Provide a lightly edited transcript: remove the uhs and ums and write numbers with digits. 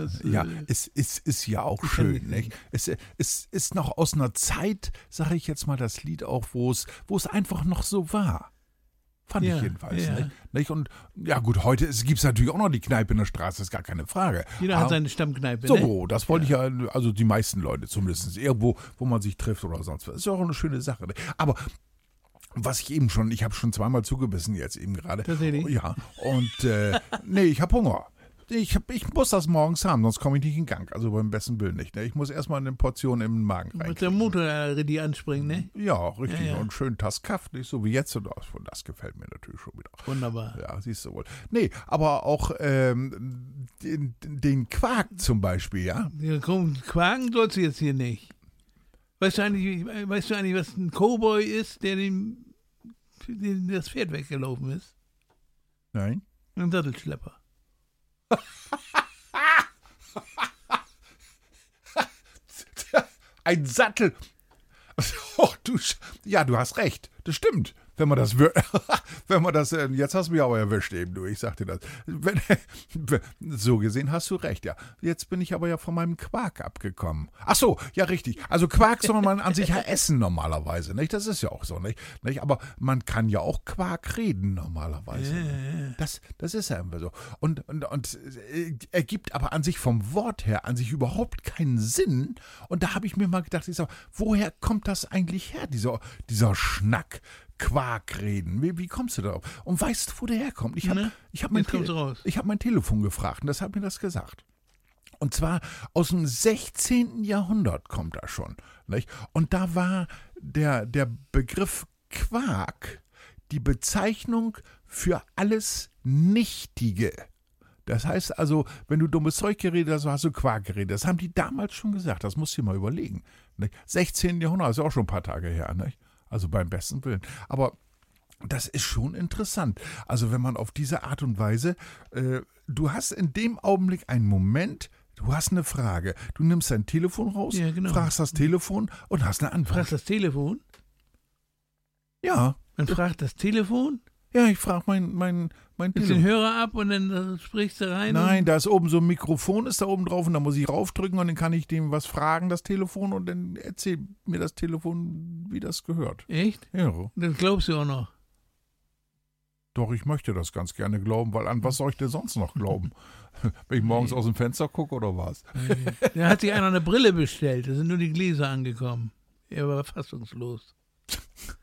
Ja, es ist ja auch schön, nicht? Es ist noch aus einer Zeit, sage ich jetzt mal, das Lied auch, wo es einfach noch so war. Fand ich jedenfalls. Ja. Nicht? Und ja gut, heute gibt es natürlich auch noch die Kneipe in der Straße, ist gar keine Frage. Jeder hat seine Stammkneipe, So, ne? das wollte ich ja, also die meisten Leute zumindest, irgendwo, wo man sich trifft oder sonst was. Ist ja auch eine schöne Sache. Ne? Aber was ich habe schon zweimal zugebissen jetzt eben gerade. Tatsächlich? Ja, und nee, ich habe Hunger. Ich muss das morgens haben, sonst komme ich nicht in Gang. Also beim besten Willen nicht. Ne? Ich muss erstmal eine Portion im Magen rein. Mit der Motor richtig anspringen, ne? Ja, richtig. Ja. Und schön Tass Kaff, nicht so wie jetzt. Und das gefällt mir natürlich schon wieder. Wunderbar. Ja, siehst du wohl. Nee, aber auch den Quark zum Beispiel, ja. Ja, komm, quaken sollst du jetzt hier nicht. Weißt du eigentlich, was ein Cowboy ist, der dem das Pferd weggelaufen ist? Nein. Ein Sattelschlepper. Ein Sattel. Och, du hast recht. Das stimmt. Wenn man das, jetzt hast du mich aber erwischt eben, du, ich sag dir das. So gesehen hast du recht, ja. Jetzt bin ich aber ja von meinem Quark abgekommen. Ach so, ja richtig. Also Quark soll man an sich ja essen normalerweise, nicht? Das ist ja auch so, nicht? Aber man kann ja auch Quark reden normalerweise. Das ist ja immer so. Und ergibt aber an sich vom Wort her an sich überhaupt keinen Sinn. Und da habe ich mir mal gedacht, woher kommt das eigentlich her, dieser Schnack? Quark reden. Wie kommst du darauf? Und weißt du, wo der herkommt? Ich hab mein Telefon gefragt und das hat mir das gesagt. Und zwar aus dem 16. Jahrhundert kommt das schon. Nicht? Und da war der Begriff Quark die Bezeichnung für alles Nichtige. Das heißt also, wenn du dummes Zeug geredet hast, hast du Quark geredet. Das haben die damals schon gesagt. Das musst du dir mal überlegen. Nicht? 16. Jahrhundert, ist ja auch schon ein paar Tage her. Nicht? Also beim besten Willen. Aber das ist schon interessant. Also wenn man auf diese Art und Weise, du hast in dem Augenblick einen Moment, du hast eine Frage. Du nimmst dein Telefon raus, fragst das Telefon und hast eine Antwort. Fragst das Telefon? Ja. Man fragt das Telefon? Ja, ich frage mein Telefon. Den Hörer ab und dann sprichst du rein? Nein, da ist oben so ein Mikrofon, ist da oben drauf und da muss ich raufdrücken und dann kann ich dem was fragen, das Telefon, und dann erzählt mir das Telefon, wie das gehört. Echt? Ja. Das glaubst du auch noch? Doch, ich möchte das ganz gerne glauben, weil an was soll ich denn sonst noch glauben? Wenn ich morgens aus dem Fenster gucke oder was? Da hat sich einer eine Brille bestellt, da sind nur die Gläser angekommen. Er war fassungslos.